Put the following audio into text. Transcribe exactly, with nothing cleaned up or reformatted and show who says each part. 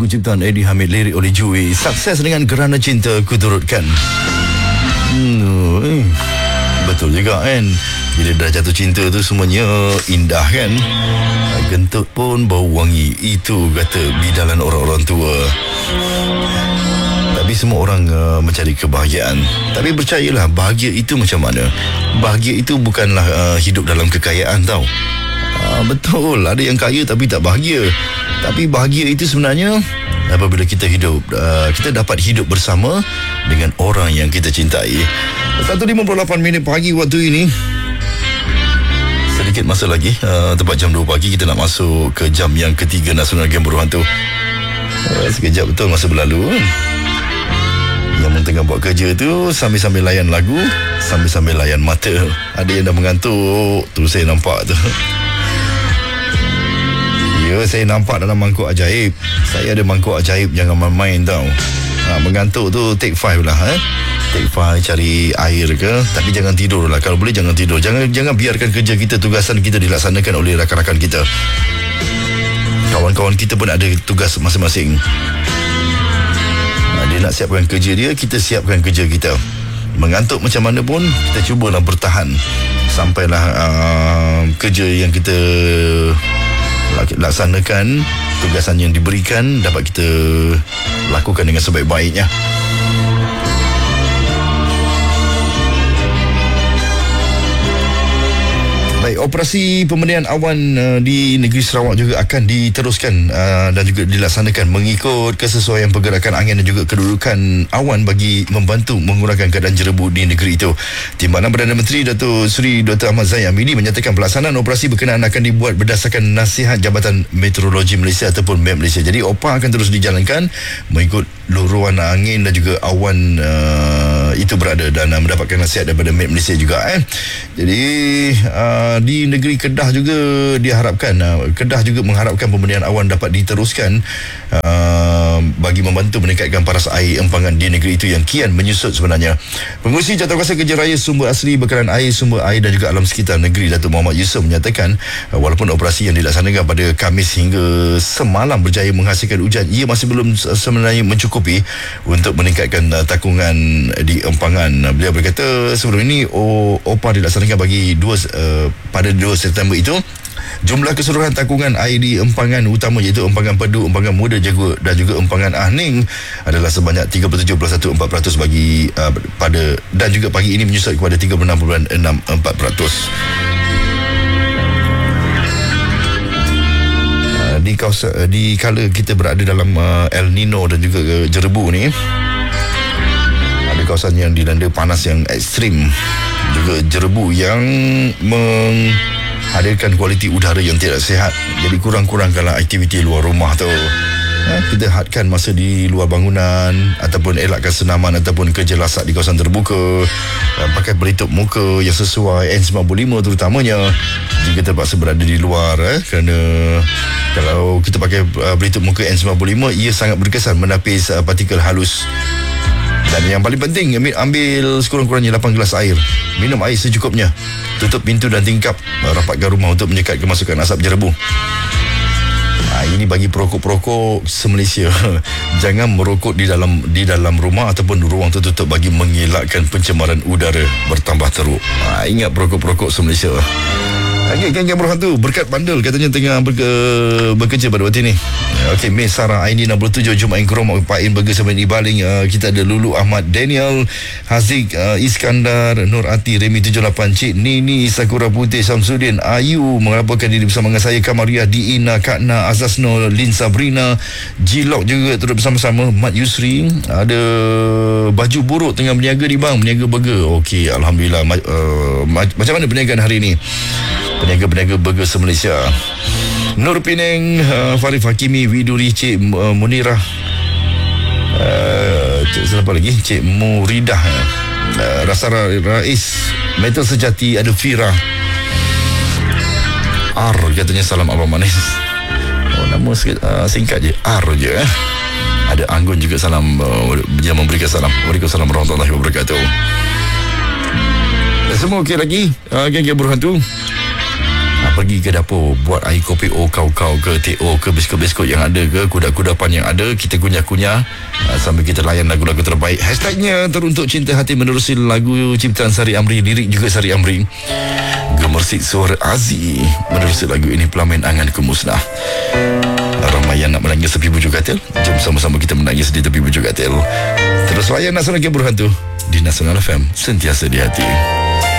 Speaker 1: ciptaan Eddie Hamid, lirik oleh Jui. Sukses dengan Kerana Cinta Ku Turutkan. Hmm, betul juga kan, bila dah jatuh cinta tu semuanya indah kan. Gentut pun bau wangi, itu kata bidalan orang-orang tua. Tapi semua orang uh, mencari kebahagiaan. Tapi percayalah, bahagia itu macam mana? Bahagia itu bukanlah uh, hidup dalam kekayaan tau. uh, Betul, ada yang kaya tapi tak bahagia. Tapi bahagia itu sebenarnya apabila kita hidup, uh, kita dapat hidup bersama dengan orang yang kita cintai. satu lima puluh lapan minit pagi waktu ini. Sedikit masa lagi, uh, tepat jam dua pagi kita nak masuk ke jam yang ketiga Nasional Game Berhantu. uh, Sekejap betul masa berlalu. Yang tengah buat kerja tu sambil-sambil layan lagu, sambil-sambil layan mata. Ada yang dah mengantuk, tu saya nampak tu. Ya, saya nampak dalam mangkuk ajaib. Saya ada mangkuk ajaib, jangan main-main tau. ha, Mengantuk tu take five lah eh? Take five, cari air ke. Tapi jangan tidur lah, kalau boleh jangan tidur. Jangan jangan biarkan kerja kita, tugasan kita dilaksanakan oleh rakan-rakan kita. Kawan-kawan kita pun ada tugas masing-masing. Dia nak siapkan kerja dia, kita siapkan kerja kita. Mengantuk macam mana pun, kita cubalah bertahan sampailah uh, kerja yang kita laksanakan, tugasan yang diberikan dapat kita lakukan dengan sebaik-baiknya. Baik, operasi pembenihan awan uh, di negeri Sarawak juga akan diteruskan uh, dan juga dilaksanakan mengikut kesesuaian pergerakan angin dan juga kedudukan awan bagi membantu mengurangkan keadaan jerebu di negeri itu. Timbalan Perdana Menteri Datuk Seri Doktor Ahmad Zahid Hamidi menyatakan pelaksanaan operasi berkenaan akan dibuat berdasarkan nasihat Jabatan Meteorologi Malaysia ataupun M E T Malaysia. Jadi OPA akan terus dijalankan mengikut luruan angin dan juga awan uh, itu berada dan uh, mendapatkan nasihat daripada M E T Malaysia juga eh. Jadi uh, di negeri Kedah juga diharapkan, uh, Kedah juga mengharapkan pembenihan awan dapat diteruskan uh, bagi membantu meningkatkan paras air empangan di negeri itu yang kian menyusut sebenarnya. Pengurusi Jawatankuasa Kerja Raya Sumber Asli Bekalan Air, Sumber Air dan juga Alam Sekitar Negeri Datuk Muhammad Yusof menyatakan uh, walaupun operasi yang dilaksanakan pada Khamis hingga semalam berjaya menghasilkan hujan, ia masih belum sebenarnya mencukupi untuk meningkatkan uh, takungan di empangan. Beliau berkata sebelum ini O P A dilaksanakan bagi dua uh, pada dua September itu. Jumlah keseluruhan takungan air di empangan utama iaitu empangan Pedu, empangan Muda Jagur dan juga empangan Ahning adalah sebanyak tiga puluh tujuh perpuluhan satu empat peratus bagi uh, pada dan juga pagi ini menyusut kepada tiga puluh enam perpuluhan enam empat peratus. Uh, di kawasan uh, di kala kita berada dalam uh, El Nino dan juga uh, jerebu ni, ada kawasan yang dilanda panas yang ekstrim, juga jerebu yang menghadirkan kualiti udara yang tidak sihat. Jadi kurang-kurangkanlah aktiviti luar rumah tu. Ha, kita hadkan masa di luar bangunan ataupun elakkan senaman ataupun kerja lasak di kawasan terbuka. Ha, pakai pelitup muka yang sesuai N sembilan puluh lima terutamanya jika terpaksa berada di luar eh, kerana kalau kita pakai uh, pelitup muka N sembilan puluh lima, ia sangat berkesan menapis uh, partikel halus. Dan yang paling penting, ambil sekurang-kurangnya lapan gelas air. Minum air secukupnya. Tutup pintu dan tingkap, rapatkan rumah untuk menyekat kemasukan asap jerebu. Ha, ini bagi perokok-perokok se-Malaysia. Jangan merokok di dalam di dalam rumah ataupun ruang tertutup bagi mengelakkan pencemaran udara bertambah teruk. Ha, ingat perokok-perokok se-Malaysia. Okey, geng-geng berhantu berkat bandel katanya tengah berke, bekerja pada waktu ini. Okey, Miss Sarah Aini enam puluh tujuh, Jumain Kerom, Pak In Burger Semen Ibaling. Uh, kita ada Lulu Ahmad, Daniel Haziq, uh, Iskandar, Nur Ati, Remy tujuh lapan, Cik Nini, Sakura Putih, Samsudin, Ayu melaporkan diri bersama dengan saya, Kamaria, Diina, Kakna, Azazno, Lin Sabrina, Jilok juga turut bersama-sama, Mat Yusri. Ada Baju Buruk tengah berniaga di bang, berniaga burger. Okey, Alhamdulillah. Uh, macam mana perniagaan hari ini? Peniaga-peniaga burger se-Malaysia. Nur Penang, uh, Farif Hakimi, Widuri, Cik uh, Munirah, uh, Cik siapa lagi? Cik Muridah, uh, Rasara Rais, Metal Sejati, ada Fira R katanya, salam abang manis. Oh, nama sikit, uh, singkat je, R je eh. Ada Anggun juga, salam uh, yang memberikan salam. Waalaikumsalam warahmatullahi wabarakatuh. Semua okey lagi, uh, geng-geng berhantu. Nak pergi ke dapur, buat air kopi O, kau-kau ke, teh O ke, biskut-biskut yang ada ke, kuda-kudapan yang ada, kita kunyah-kunyah uh, sambil kita layan lagu-lagu terbaik. Hashtagnya teruntuk cinta hati menerusi lagu ciptaan Sari Amri, lirik juga Sari Amri. Gemersik suara Aziz menerusi lagu ini, Pelamin Anganku Musnah. Ramai yang nak menangis tepi bujur katil. Jom sama-sama kita menangis di tepi bujur katil. Terus layan Nasional Game Berhantu di Nasional F M, sentiasa di hati.